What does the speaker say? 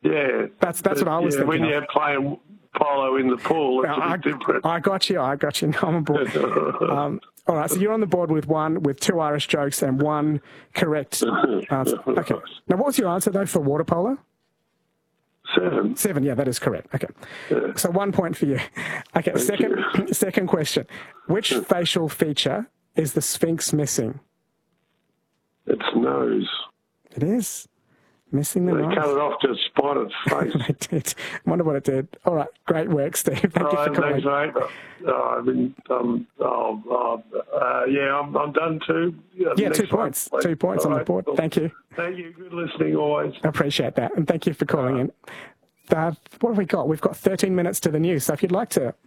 Yeah. That's what I was thinking when of. you're playing polo in the pool, it's a bit different. I got you. No, I'm on board. All right, so you're on the board with 2 Irish jokes and 1 correct answer. Okay. Now, what was your answer, though, for water polo? 7. 7, yeah, that is correct. Okay. Yeah. So 1 point for you. Okay, second question. Which facial feature is the Sphinx missing? Its nose. It is. Missing the nose. They cut it off to spite its face. They did. I wonder what it did. All right, great work, Steve. Thank you for calling. Thanks, mate. I'm done too. Yeah, 2 points. 2 points on the board. Thank you. Thank you. Good listening always. I appreciate that. And thank you for calling in. What have we got? We've got 13 minutes to the news. So if you'd like to